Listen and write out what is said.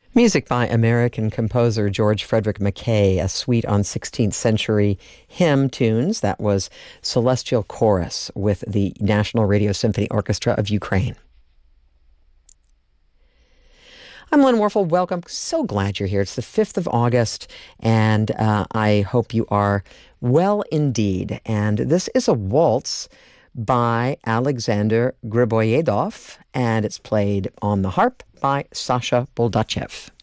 Music by American composer George Frederick Mackay, a suite on 16th century hymn tunes. That was Celestial Chorus with the National Radio Symphony Orchestra of Ukraine. I'm Lynn Warfel. Welcome. So glad you're here. It's the 5th of August, and I hope you are well indeed. And this is a waltz by Alexander Griboyedov, and it's played on the harp by Sasha Boldachev.